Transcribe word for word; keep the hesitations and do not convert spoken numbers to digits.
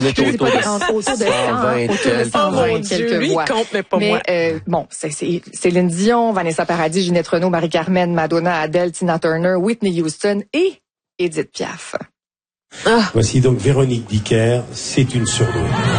Je sais pas, autour de cent, autour de cent vingt oh quelques Dieu, lui, voix. compte, mais pas mais, moi. Euh, bon, c'est, c'est Céline Dion, Vanessa Paradis, Ginette Renault, Marie-Carmen, Madonna, Adele, Tina Turner, Whitney Houston et Edith Piaf. Ah. Voici donc Véronique Dicker, c'est une surdouée.